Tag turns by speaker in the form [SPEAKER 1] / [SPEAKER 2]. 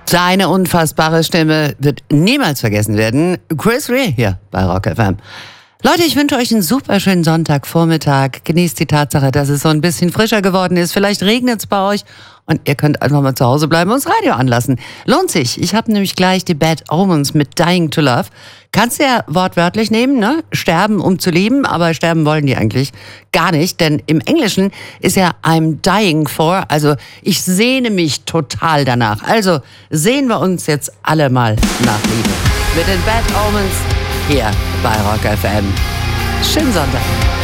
[SPEAKER 1] Seine unfassbare Stimme wird niemals vergessen werden. Chris Rea hier bei Rock FM. Leute, ich wünsche euch einen super schönen Sonntagvormittag. Genießt die Tatsache, dass es so ein bisschen frischer geworden ist. Vielleicht regnet es bei euch und ihr könnt einfach mal zu Hause bleiben und das Radio anlassen. Lohnt sich. Ich habe nämlich gleich die Bad Omens mit Dying to Love. Kannst du ja wortwörtlich nehmen, ne? Sterben, um zu lieben, aber sterben wollen die eigentlich gar nicht, denn im Englischen ist ja I'm dying for, also ich sehne mich total danach. Also sehen wir uns jetzt alle mal nach Liebe. Mit den Bad Omens hier bei Rock FM. Schönen Sonntag.